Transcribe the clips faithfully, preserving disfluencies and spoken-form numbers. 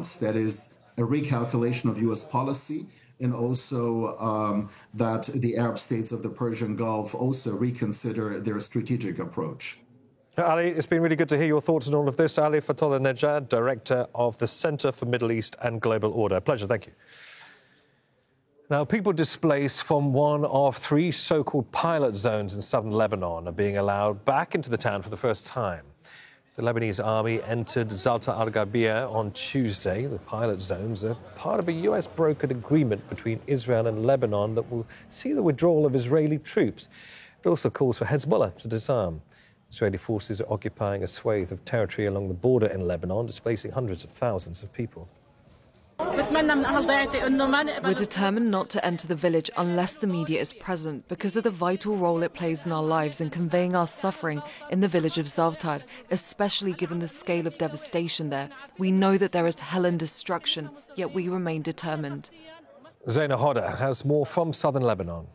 announced. That is a recalculation of U S policy, and also um, that the Arab states of the Persian Gulf also reconsider their strategic approach. Ali, it's been really good to hear your thoughts on all of this. Ali Fatullah Nejad, Director of the Centre for Middle East and Global Order. Pleasure, thank you. Now, people displaced from one of three so-called pilot zones in southern Lebanon are being allowed back into the town for the first time. The Lebanese army entered Zalta al-Gharbia on Tuesday. The pilot zones are part of a U S brokered agreement between Israel and Lebanon that will see the withdrawal of Israeli troops. It also calls for Hezbollah to disarm. Israeli forces are occupying a swathe of territory along the border in Lebanon, displacing hundreds of thousands of people. We're determined not to enter the village unless the media is present because of the vital role it plays in our lives in conveying our suffering in the village of Zavtar, especially given the scale of devastation there. We know that there is hell and destruction, yet we remain determined. Zaina Hoda has more from southern Lebanon.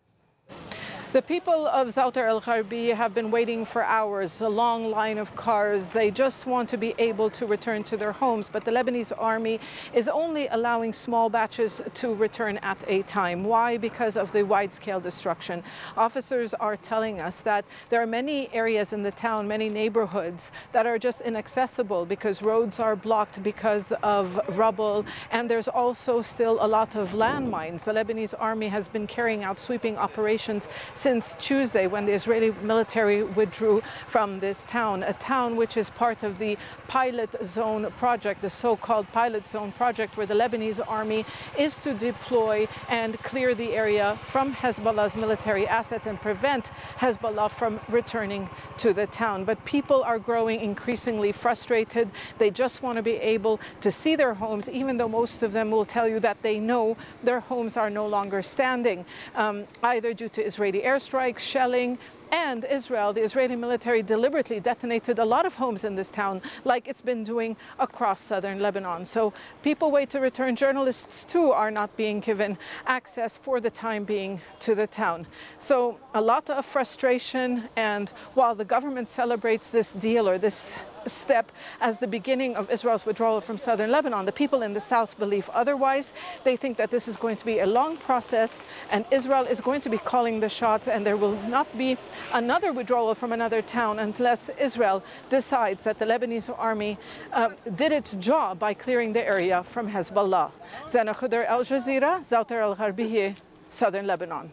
The people of Zalta al-Gharbia have been waiting for hours, a long line of cars. They just want to be able to return to their homes, but the Lebanese army is only allowing small batches to return at a time. Why? Because of the wide-scale destruction. Officers are telling us that there are many areas in the town, many neighborhoods that are just inaccessible because roads are blocked because of rubble, and there's also still a lot of landmines. The Lebanese army has been carrying out sweeping operations since Tuesday, when the Israeli military withdrew from this town, a town which is part of the pilot zone project, the so-called pilot zone project, where the Lebanese army is to deploy and clear the area from Hezbollah's military assets and prevent Hezbollah from returning to the town. But people are growing increasingly frustrated. They just want to be able to see their homes, even though most of them will tell you that they know their homes are no longer standing, um, either due to Israeli airstrikes, shelling, and Israel, the Israeli military deliberately detonated a lot of homes in this town, like it's been doing across southern Lebanon. So people wait to return. Journalists, too, are not being given access for the time being to the town. So a lot of frustration, and while the government celebrates this deal or this step as the beginning of Israel's withdrawal from southern Lebanon, the people in the south believe otherwise. They think that this is going to be a long process, and Israel is going to be calling the shots, and there will not be another withdrawal from another town unless Israel decides that the Lebanese army uh, did its job by clearing the area from Hezbollah. Zaina Hoda, Al Jazeera, Zalta al-Gharbia, southern Lebanon.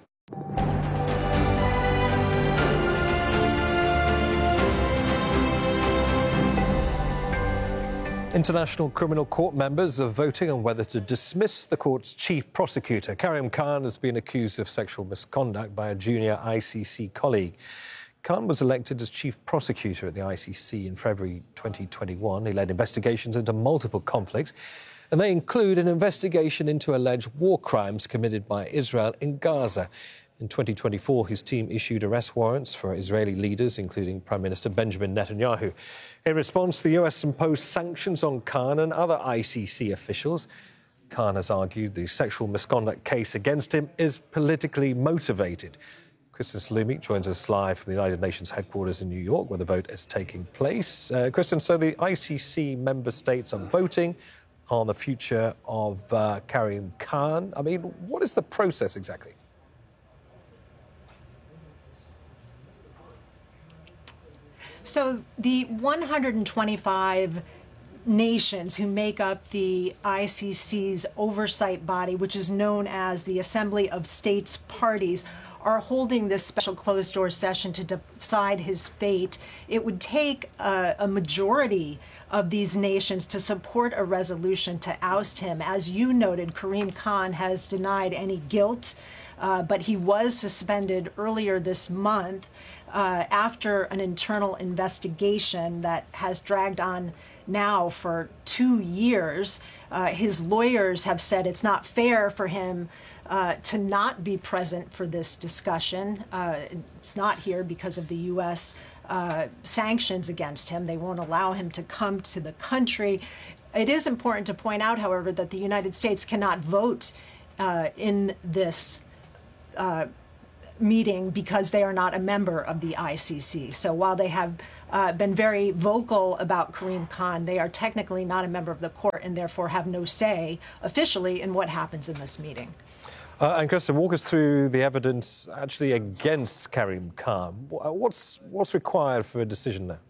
International Criminal Court members are voting on whether to dismiss the court's chief prosecutor. Karim Khan has been accused of sexual misconduct by a junior I C C colleague. Khan was elected as chief prosecutor at the I C C in February twenty twenty-one. He led investigations into multiple conflicts, and they include an investigation into alleged war crimes committed by Israel in Gaza. In twenty twenty-four, his team issued arrest warrants for Israeli leaders, including Prime Minister Benjamin Netanyahu. In response, the U S imposed sanctions on Khan and other I C C officials. Khan has argued the sexual misconduct case against him is politically motivated. Kristen Salumi joins us live from the United Nations headquarters in New York, where the vote is taking place. Uh, Kristen, so the I C C member states are voting on the future of uh, Karim Khan. I mean, what is the process exactly? So the one hundred twenty-five nations who make up the I C C's oversight body, which is known as the Assembly of States Parties, are holding this special closed-door session to decide his fate. It would take a, a majority of these nations to support a resolution to oust him. As you noted, Karim Khan has denied any guilt, uh, but he was suspended earlier this month uh, after an internal investigation that has dragged on now for two years. Uh, his lawyers have said it's not fair for him uh, to not be present for this discussion. Uh, it's not here because of the U S uh, sanctions against him. They won't allow him to come to the country. It is important to point out, however, that the United States cannot vote uh, in this uh, meeting because they are not a member of the I C C. So while they have uh, been very vocal about Karim Khan, they are technically not a member of the court and therefore have no say officially in what happens in this meeting. Uh, and Kirsten, walk us through the evidence actually against Karim Khan. What's, what's required for a decision there?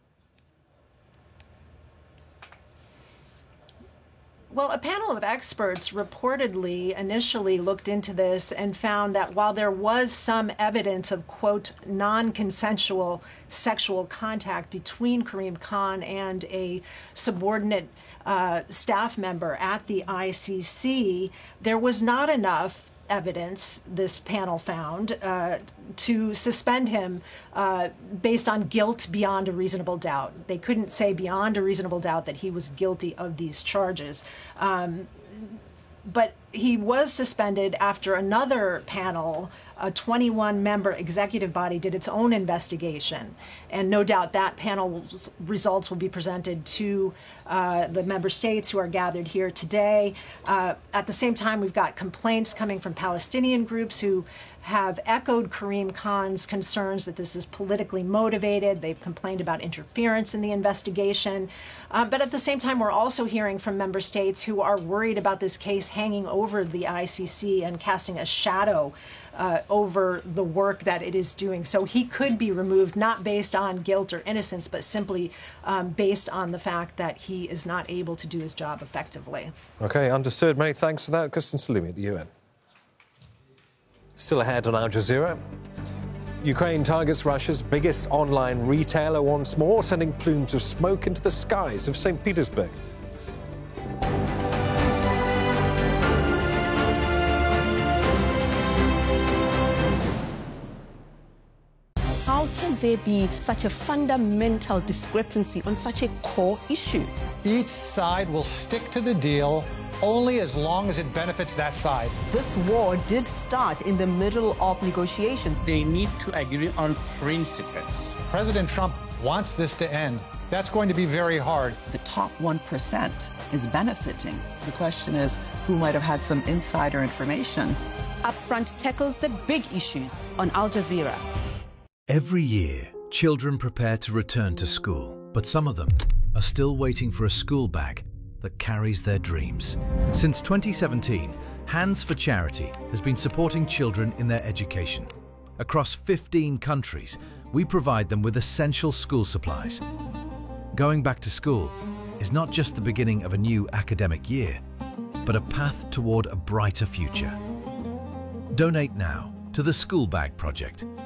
Well, a panel of experts reportedly initially looked into this and found that while there was some evidence of, quote, non-consensual sexual contact between Karim Khan and a subordinate uh, staff member at the I C C, there was not enough evidence, this panel found, uh, to suspend him uh, based on guilt beyond a reasonable doubt. They couldn't say beyond a reasonable doubt that he was guilty of these charges. Um, but he was suspended after another panel, a twenty-one member executive body, did its own investigation. And no doubt that panel's results will be presented to uh, the member states who are gathered here today. Uh, at the same time, we've got complaints coming from Palestinian groups who have echoed Karim Khan's concerns that this is politically motivated. They've complained about interference in the investigation. Uh, but at the same time, we're also hearing from member states who are worried about this case hanging over the I C C and casting a shadow uh, over the work that it is doing. So he could be removed, not based on guilt or innocence, but simply um, based on the fact that he is not able to do his job effectively. OK, understood. Many thanks for that. Kirsten Salimi at the U N. Still ahead on Al Jazeera. Ukraine targets Russia's biggest online retailer once more, sending plumes of smoke into the skies of Saint Petersburg. How can there be such a fundamental discrepancy on such a core issue? Each side will stick to the deal only as long as it benefits that side. This war did start in the middle of negotiations. They need to agree on principles. President Trump wants this to end. That's going to be very hard. The top one percent is benefiting. The question is, who might have had some insider information? Upfront tackles the big issues on Al Jazeera. Every year, children prepare to return to school, but some of them are still waiting for a school bag that carries their dreams. Since twenty seventeen, Hands for Charity has been supporting children in their education. Across fifteen countries, we provide them with essential school supplies. Going back to school is not just the beginning of a new academic year, but a path toward a brighter future. Donate now to the School Bag Project